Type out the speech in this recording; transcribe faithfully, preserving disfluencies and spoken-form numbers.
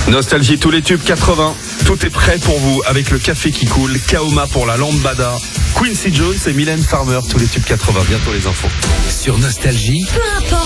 Nostalgie, tous les tubes quatre-vingts. Tout est prêt pour vous avec le café qui coule, Kaoma pour la lambada, Quincy Jones et Mylène Farmer, tous les tubes quatre-vingts. Bientôt les infos. Sur Nostalgie, peu importe